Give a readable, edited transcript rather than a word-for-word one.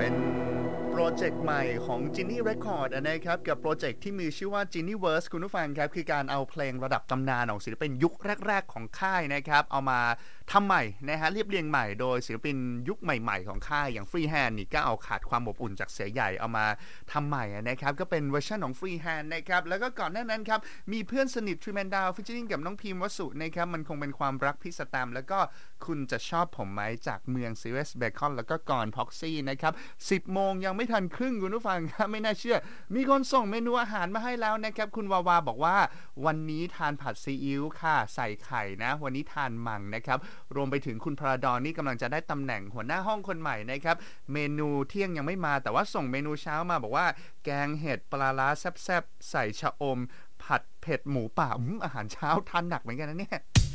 เป็นโปรเจกต์ใหม่ของ Genie Record นะครับกับโปรเจกต์ที่มีชื่อว่า Genieverse คุณผู้ฟังครับคือการเอาเพลงระดับตำนานของศิลปินยุคแรกๆของค่ายนะครับเอามาทำใหม่นะฮะเรียบเรียงใหม่โดยศิลปินยุคใหม่ๆของค่ายอย่าง Freehand นี่ก็เอาขาดความอบอุ่นจากเสือใหญ่เอามาทำใหม่นะครับก็เป็นเวอร์ชันของ Freehand นะครับแล้วก็ก่อนหน้านั้นครับมีเพื่อนสนิท Tremendal featuring กับน้องพิมพ์วสุนะครับมันคงเป็นความรักพิสตามแล้วก็คุณจะชอบผมไหมจากเมืองซีเวสเบคอนแล้วก็ก่อนพ็อกซี่นะครับ10 โมงยังไม่ทันครึ่งคุณผู้ฟังครับไม่น่าเชื่อมีคนส่งเมนูอาหารมาให้แล้วนะครับคุณวาวาบอกว่าวันนี้ทานผัดซีอิ๊วค่ะใส่ไข่นะวันนี้ทานมังนะครับรวมไปถึงคุณพระดอนนี่กำลังจะได้ตำแหน่งหัวหน้าห้องคนใหม่นะครับเมนูเที่ยงยังไม่มาแต่ว่าส่งเมนูเช้ามาบอกว่าแกงเห็ดปลาร้าแซ่บๆใส่ชะอมผัดเผ็ดหมูป่าอาหารเช้าทานหนักเหมือนกันนะเนี่ย